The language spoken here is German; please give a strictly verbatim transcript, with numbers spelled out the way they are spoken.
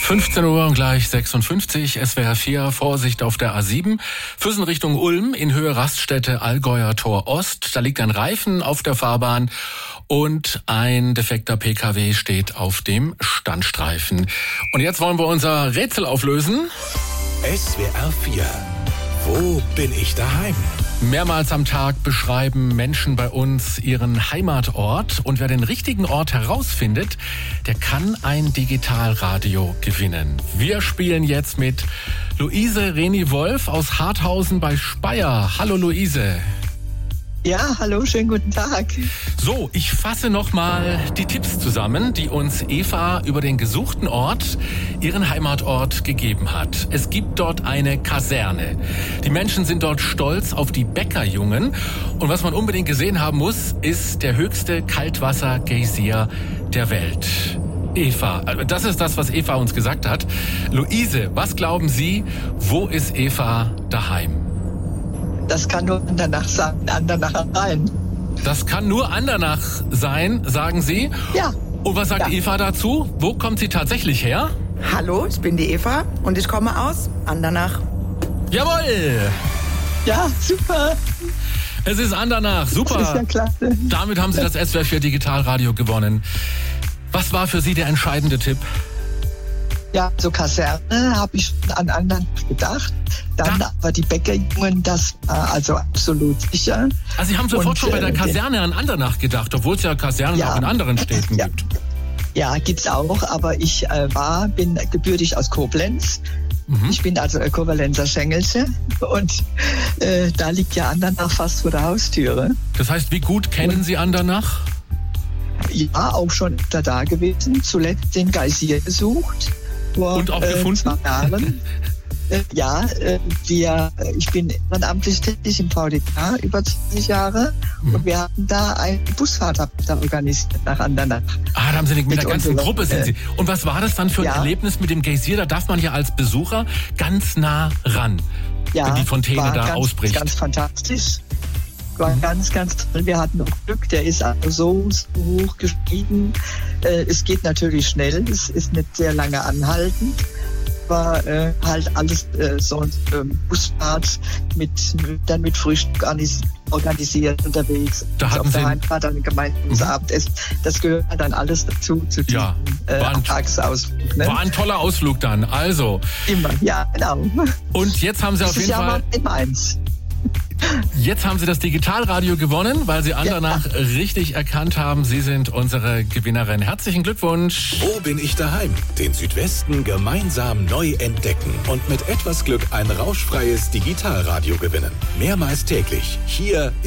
fünfzehn Uhr und gleich sechsundfünfzig, S W R vier, Vorsicht auf der A sieben. Füssen Richtung Ulm in Höhe Raststätte Allgäuer Tor Ost. Da liegt ein Reifen auf der Fahrbahn und ein defekter P K W steht auf dem Standstreifen. Und jetzt wollen wir unser Rätsel auflösen. S W R vier. Wo bin ich daheim? Mehrmals am Tag beschreiben Menschen bei uns ihren Heimatort. Und wer den richtigen Ort herausfindet, der kann ein Digitalradio gewinnen. Wir spielen jetzt mit Luise Reni-Wolf aus Harthausen bei Speyer. Hallo Luise. Ja, hallo, schönen guten Tag. So, ich fasse nochmal die Tipps zusammen, die uns Eva über den gesuchten Ort, ihren Heimatort, gegeben hat. Es gibt dort eine Kaserne. Die Menschen sind dort stolz auf die Bäckerjungen. Und was man unbedingt gesehen haben muss, ist der höchste Kaltwasser-Geysir der Welt. Eva, das ist das, was Eva uns gesagt hat. Luise, was glauben Sie, wo ist Eva daheim? Das kann nur Andernach sein, Andernach rein. Das kann nur Andernach sein, sagen Sie? Ja. Und was sagt ja. Eva dazu? Wo kommt sie tatsächlich her? Hallo, ich bin die Eva und ich komme aus Andernach. Jawohl! Ja, super. Es ist Andernach, super. Das ist ja klasse. Damit haben Sie das S W R vier Digitalradio gewonnen. Was war für Sie der entscheidende Tipp? Ja, so Kaserne habe ich an anderen gedacht. Dann da. aber die Bäckerjungen, das war also absolut sicher. Also Sie haben sofort Und, schon bei der äh, Kaserne an Andernach gedacht, obwohl es ja Kasernen ja. auch in anderen Städten ja. gibt. Ja, gibt's auch, aber ich äh, war, bin gebürtig aus Koblenz. Mhm. Ich bin also Ökovalenzer Schengelsche und äh, da liegt ja Andernach fast vor der Haustüre. Das heißt, wie gut kennen Und, Sie Andernach? Ja, auch schon da, da gewesen, zuletzt den Geysir besucht. Vor, und auch äh, gefunden? Zwei Jahren. äh, ja, äh, wir, ich bin ehrenamtlich tätig im V D K über zwanzig Jahre mhm. und wir hatten da eine Busfahrt da organisiert nach Andernach. Ah, da haben Sie mit, mit der ganzen unsere, Gruppe sind Sie. Und was war das dann für ein ja. Erlebnis mit dem Geysir? Da darf man ja als Besucher ganz nah ran, ja, wenn die Fontäne war da ganz, ausbricht. Ganz fantastisch. War mhm. ganz, ganz toll. Wir hatten noch Glück, der ist also so, so hoch gestiegen. Äh, es geht natürlich schnell, es ist nicht sehr lange anhaltend. War äh, halt alles äh, so ein äh, Busfahrt mit, dann mit Frühstück organisiert unterwegs. Da hatten auf der Sie Heimfahrt dann gemeinsames mhm. Abendessen. Das gehört dann alles dazu, zu diesem ja, äh, war ein, Tagsausflug. Ne? War ein toller Ausflug dann, also. Immer, ja, genau. Und jetzt haben Sie auf jeden Fall... Immer eins. Jetzt haben Sie das Digitalradio gewonnen, weil Sie Andernach ja. richtig erkannt haben. Sie sind unsere Gewinnerin. Herzlichen Glückwunsch. Wo bin ich daheim? Den Südwesten gemeinsam neu entdecken und mit etwas Glück ein rauschfreies Digitalradio gewinnen. Mehrmals täglich hier